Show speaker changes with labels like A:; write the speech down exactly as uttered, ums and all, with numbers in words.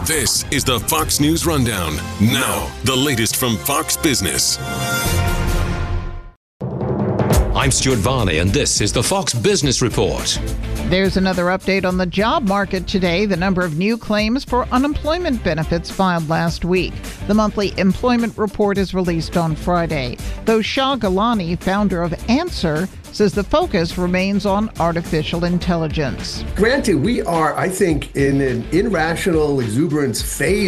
A: This is the Fox News Rundown. Now, the latest from Fox Business.
B: I'm Stuart Varney, and this is the Fox Business Report.
C: There's another update on the job market today. The number of new claims for unemployment benefits filed last week. The monthly employment report is released on Friday. Though Shah Gilani, founder of Answer, says the focus remains on artificial intelligence.
D: Granted, we are, I think, in an irrational exuberance phase